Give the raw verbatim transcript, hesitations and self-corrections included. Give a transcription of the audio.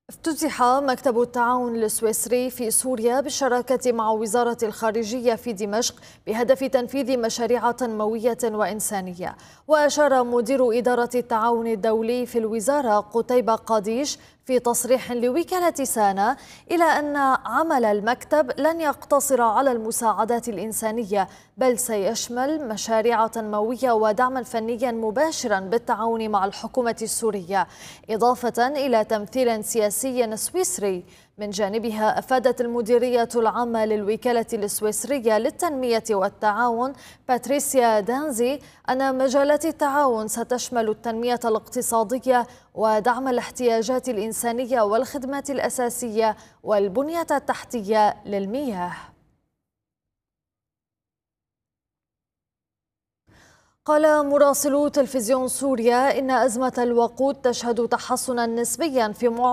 افتتح مكتب التعاون السويسري في سوريا بالشراكة مع وزارة الخارجية في دمشق بهدف تنفيذ مشاريع تنموية وإنسانية. وأشار مدير إدارة التعاون الدولي في الوزارة قتيبة قاديش في تصريح لوكالة سانا إلى أن عمل المكتب لن يقتصر على المساعدات الإنسانية، بل سيشمل مشاريع تنموية ودعما فنيا مباشرا بالتعاون مع الحكومة السورية، إضافة إلى تمثيل سياسي سويسري. من جانبها أفادت المديرية العامة للوكالة السويسرية للتنمية والتعاون باتريسيا دانزي أن مجالات التعاون ستشمل التنمية الاقتصادية ودعم الاحتياجات الإنسانية والخدمات الأساسية والبنية التحتية للمياه. قال مراسلو تلفزيون سوريا إن أزمة الوقود تشهد تحسنا نسبيا في